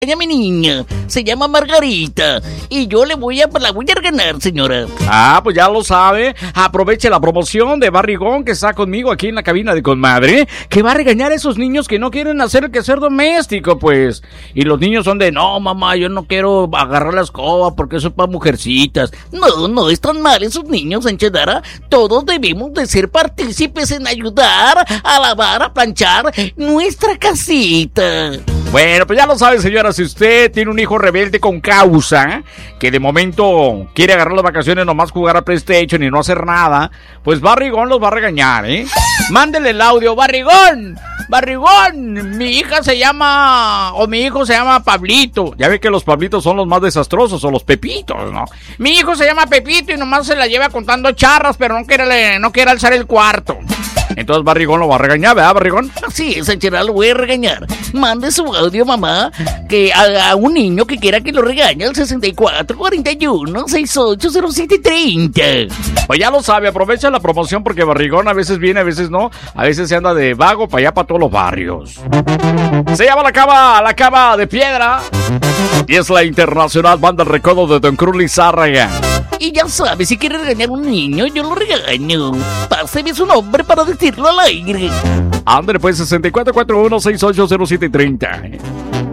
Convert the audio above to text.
mi niña, se llama Margarita y yo la voy a regañar, señora. Pues ya lo sabe. Aproveche la promoción de Barrigón que está conmigo aquí en la cabina de Conmadre, que va a regañar a esos niños que no quieren hacer el quehacer doméstico, pues. Y los niños son de, no, mamá, yo no quiero agarrar la escoba porque eso es para mujercitas. No están mal esos niños, Sanchedara. Todos debemos de ser partícipes en ayudar a lavar, a planchar nuestra casita. Bueno, pues ya lo sabe, señora, si usted tiene un hijo rebelde con causa, que de momento quiere agarrar las vacaciones nomás jugar a PlayStation y no hacer nada, pues Barrigón los va a regañar, ¿eh? Mándele el audio, Barrigón, mi hija se llama, o mi hijo se llama Pablito. Ya ve que los Pablitos son los más desastrosos, o los Pepitos, ¿no? Mi hijo se llama Pepito y nomás se la lleva contando charras, pero no quiere alzar el cuarto. Entonces Barrigón lo va a regañar, ¿verdad, Barrigón? Así es, Sanchera, lo voy a regañar. Mande su audio, mamá, que a un niño que quiera que lo regañe al 64-41-680730. Pues ya lo sabe, aprovecha la promoción porque Barrigón a veces viene, a veces no. A veces se anda de vago para allá, para todos los barrios. Se llama La Cava de Piedra. Y es la internacional banda El Recodo de Don Cruz Lizárraga. Y ya sabe, si quiere regañar a un niño, yo lo regaño. Páseme su nombre para decirlo al aire. Ándale, pues, 6441-680730.